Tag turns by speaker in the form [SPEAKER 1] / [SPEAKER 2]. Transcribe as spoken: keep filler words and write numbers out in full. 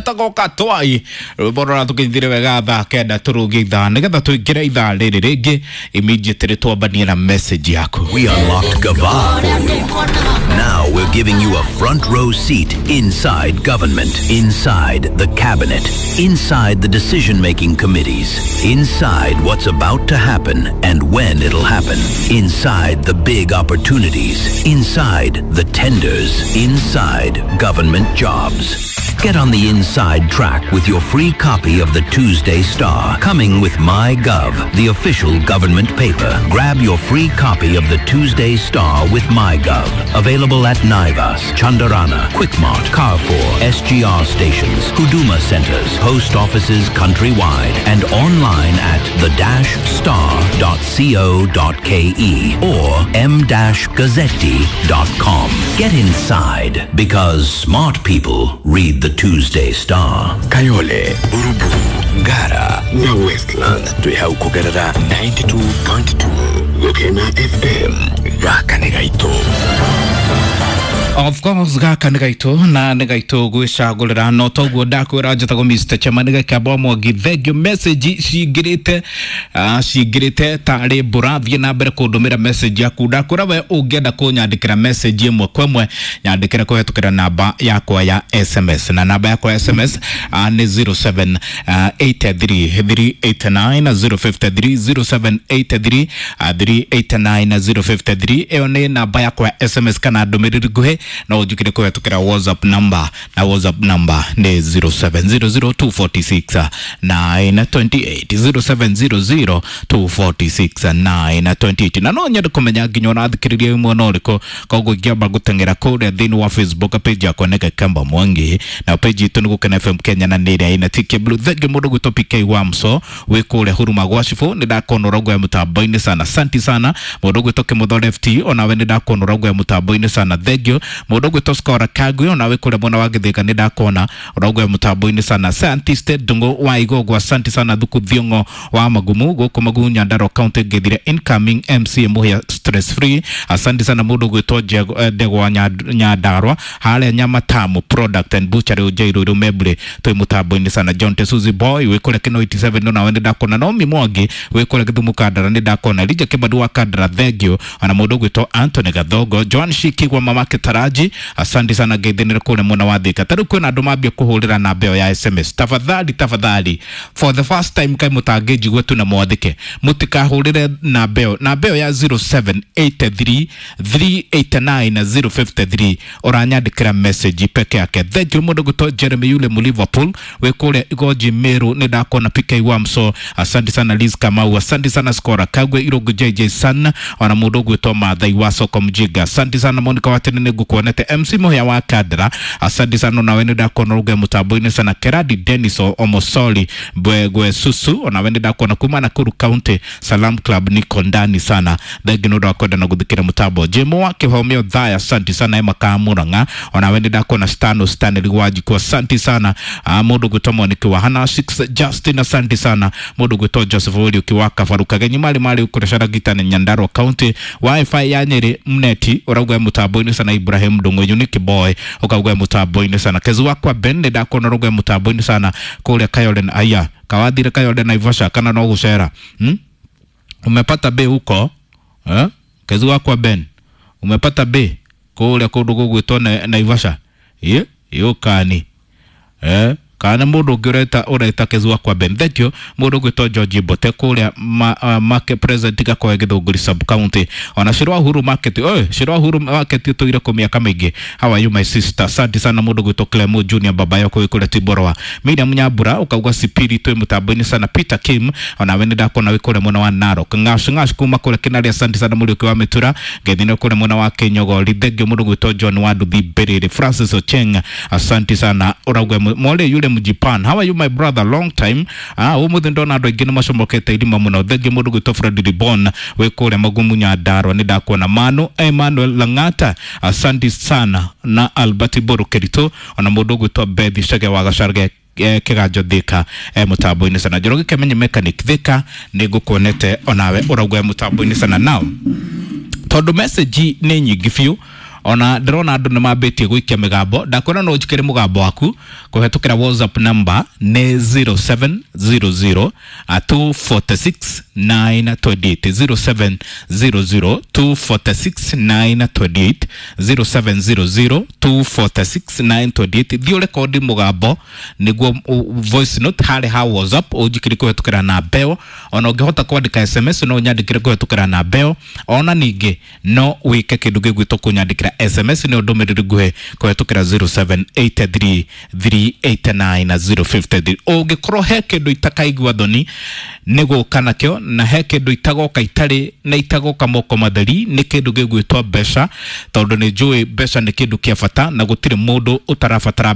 [SPEAKER 1] gwetago Katwai rubora tukithire wega tha kenda turugi tha nigetha tuingire itha riri ringi immediately twambanie na message yako.
[SPEAKER 2] We unlocked Gava for you. Now we're giving you a front row seat inside government, inside the cabinet, inside the decision-making committees, inside what's about to happen and when it'll happen, inside the big opportunities, inside the tenders, inside government jobs. Get on the inside track with your free copy of the Tuesday Star, coming with MyGov, the official government paper. Grab your free copy of the Tuesday Star with MyGov. Available at Naivas, Chandarana, Quickmart, Carrefour, S G R stations, Huduma centers, post offices countrywide, and online at the star dot co dot ke or m dash gazzetti dot com. Get inside, because smart people read the Tuesday Star.
[SPEAKER 3] Kayole, Buruburu, Gara, na Westland. Tuihau kugerera ninety-two point two. Gokena F M. Gaka negaito.
[SPEAKER 1] Of course, gaka negaito na negaito gwicagurira no toguo ndakwira njatago Mister Chamaniga Kabomo githegio message cingirite uh, cingirite tari burathie na mbere kundumira message yaku ndakwira we ungenda kunyandikira message imwe kwemwe nyandikira kuhetukira namba yakwa ya S M S na namba yakwa ya S M S uh, ni zero seven eight three three eight nine zero five three zero seven eight three three eight nine zero five three. Eyo ni namba yakwa ya S M S kana ndumiriri guhe na ujukire kwa tukira WhatsApp number na WhatsApp number ni zero seven zero zero two four six nine two eight zero seven zero zero two four six nine two eight na no nyende kumenya nginyo na thikiriria imwe no riko kogo giamba gutengera kule thini wa Facebook page yako nega Kamba Mwangi na page itu ni Gukena F M Kenya na nire ina tike blue thege mudo gutopike wamso we kule huruma gwashifu ni dakono rogo ya mutaboini sana santi sana mudo gutoke mudole F T ona we ni dakono rogo ya mutaboini sana thegyo mudogo toskora kagwe ona we kule mwana wagithika ni dakona rogo ya mutaboini sana scientist dungo wa igogwa santi sana thuku thiongo wa magumu goko magumu Nyandarua county githire incoming M C muhia stress free asante sana mudogo toje dego Nyandarua hale nyama tamu product and butchery ujairu rumeble to mutaboini sana John Tesuzi boy we kule kino eighty-seven no na we dakona no mimwagi we kule githumu kadara ni dakona lije kebadu wa kadara thegyo ana mudogo to Anthony Gathogo John Shiki kwa mamake Taraji asante sana gedenere kule mwana wathika taru kwena andu mabia kuhurira na mbeo ya S M S tafadhali tafadhali for the first time kai mutangeji gwetu na mwathike mutika hurire na mbeo na mbeo ya zero seven eight three three eight nine zero five three oranyandikira message peke yake thegyo mundu guto Jeremy yule mu Liverpool we kule igoji Meru ni dakona P K Wamso asante sana Liz Kamau asante sana Skora Kagwe Irogo J J sana ona mundu guto Mathai wa Soko Mjiga asante sana Monica Watene gukuonete M C Muhia wa Kadra asante sana na wende dakona ruge mutaboini sana Keradi Deniso Omosoli Bwegwe Susu ona wende dakona kuma na Kuru County Salam Club niko ndani sana thegino dakoda na guthikira mutabo Jemo wa Kihomeo Dhaya asante sana Emma Kamuranga ona wende dakona Stano Stanley waji kwa asante sana uh, mudu gutomo nikiwa Hana six Justin asante sana mudu guto Joseph Wili ukiwaka Faruka genyi mali mali ukurashara gita ni Nyandarua County Wi-Fi ya nyeri mneti uragwe mutaboini sana Ibrahim Dungo Unique Boy ukagwe mutaboini sana kezu wakwa bende dakona rugwe mutaboini sana kule Kayolen aya kawadire Kayolen Naivasha kana no gucera hmm? umepata be huko eh kezu wakwa ben umepata be kule kudugo gwitone Naivasha ye yo kani eh kana mundu ngireta ureta kezu wakwa ben thekyo mundu gwito George Bote kule ma, uh, market president gakwa Githunguri sub county ona Shirwa Huru market oy Shirwa Huru market to ira komia kamege how are you my sister santi sana mundu gwito Clemo Junior baba yako kule Tiborwa Miriam Nyambura ukagwa Spirit mutabini sana Peter Kim ona wende dako na wikole mwana wa Narok ngash ngash kuma kule Kinali santi sana mundu kwa Metura gedine kule mwana wa Kenyogo lidegyo mundu gwito John Wadu Bibere Francis Ocheng asante sana uragwe mole yule mu Japan. How are you my brother? Long time. Ah, umuthi ndona andu aingĩ nĩmacomokete irima mũno thengĩ mũndũ gwĩtwo Fred Ribon wĩ kũrĩa magumu Nyandarua nĩ ndakuona Manu Emmanuel Lang'ata asante sana na Albert Boru Kerito ona mũndũ gwĩtwo Bethi Shege wa Gacarge kiganjo Thika mutambo-inĩ sana Njoroge Kemenyi mechanic Thika nĩngũkuonete onawe ũrauga mutambo-inĩ sana now tondu message nĩ nyingi biũ ona ndrona andu ni mambitie guikia migambo ndakwona no njikire mugambo waku kuhetukira WhatsApp number ne zero seven zero zero two four six nine two eight zero seven zero zero two four six nine two eight zero seven zero zero two four six nine two eight dio record mugambo niguo voice note hali ha WhatsApp ujikire kuhetukira na beo ona ungehota kwandika S M S no nyandikire kuhetukira na beo ona ninge no wike kindu gigwito kunyandikira S M S ni ndumiriri guhe kuhetukira zero seven eight three three eight nine zero five three ungikorwo he kindu itakaigwa thoni nigo kanakyo na he kindu itagoka itari na itagoka moko matheri ni kindu gigwitwa besha tondu ni njui besha ni kindu kia bata na gutire mundu utarabatara